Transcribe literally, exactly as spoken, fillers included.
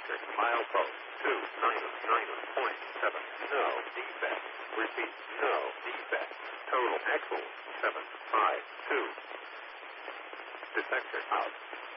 detector. Milepost two nine nine point seven. No defect. Repeat, no defect. Total axle seven five two. Detector out.